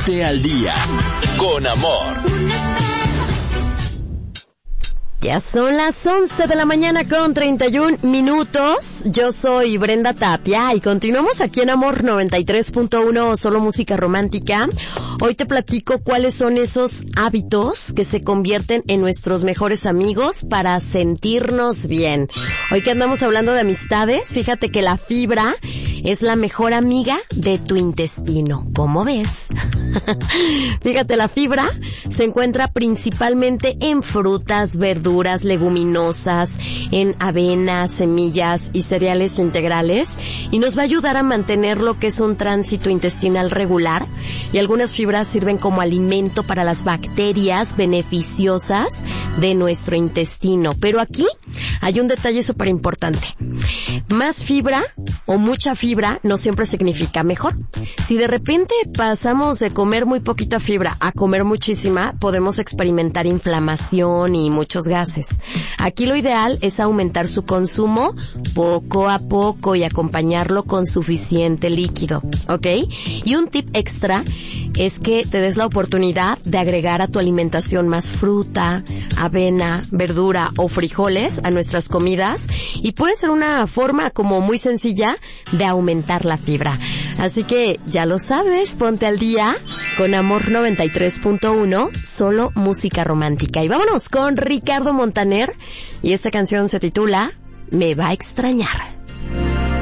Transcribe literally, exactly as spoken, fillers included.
Ponte al día con Amor. Ya son las once de la mañana con treinta y un minutos. Yo soy Brenda Tapia y continuamos aquí en Amor noventa y tres punto uno, solo música romántica. Hoy te platico cuáles son esos hábitos que se convierten en nuestros mejores amigos para sentirnos bien. Hoy que andamos hablando de amistades, fíjate que la fibra es la mejor amiga de tu intestino. ¿Cómo ves? Fíjate, la fibra se encuentra principalmente en frutas, verduras, leguminosas, en avena, semillas y cereales integrales, y nos va a ayudar a mantener lo que es un tránsito intestinal regular, y algunas fibras sirven como alimento para las bacterias beneficiosas de nuestro intestino. Pero aquí hay un detalle súper importante. Más fibra o mucha fibra no siempre significa mejor. Si de repente pasamos de comer muy poquita fibra a comer muchísima, podemos experimentar inflamación y muchos gases. Aquí lo ideal es aumentar su consumo poco a poco y acompañarlo con suficiente líquido, ¿ok? Y un tip extra es que te des la oportunidad de agregar a tu alimentación más fruta, avena, verdura o frijoles a nuestras comidas, y puede ser una forma como muy sencilla de aumentar la fibra. Así que ya lo sabes, ponte al día con Amor noventa y tres punto uno, solo música romántica. Y vámonos con Ricardo Montaner, y esta canción se titula Me va a extrañar.